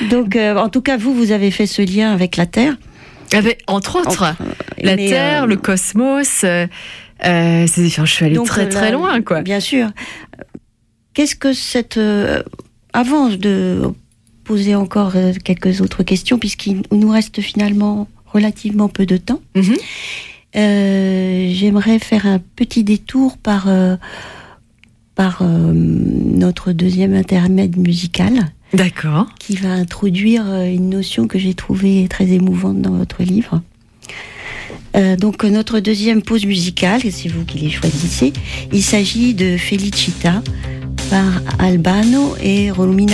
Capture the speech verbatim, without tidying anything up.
Donc, euh, en tout cas, vous, vous avez fait ce lien avec la Terre. Avec, entre autres, entre, la mais, Terre, euh, le cosmos. Euh, euh, c'est, enfin, je suis allée donc, très très là, loin, quoi. Bien sûr. Qu'est-ce que cette... Euh, avant de poser encore euh, quelques autres questions, puisqu'il nous reste finalement relativement peu de temps, mm-hmm. euh, j'aimerais faire un petit détour par, euh, par euh, notre deuxième intermède musical. D'accord. Qui va introduire une notion que j'ai trouvée très émouvante dans votre livre. Euh, donc notre deuxième pause musicale, c'est vous qui les choisissez, il s'agit de Felicita par Albano et Romina